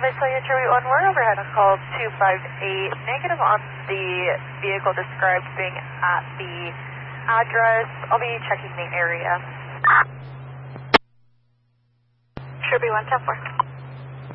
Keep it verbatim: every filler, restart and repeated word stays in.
Visalia Cherry one, we're overhead on call two five eight, negative on the vehicle described being at the address. I'll be checking the area. Cherry one ten four.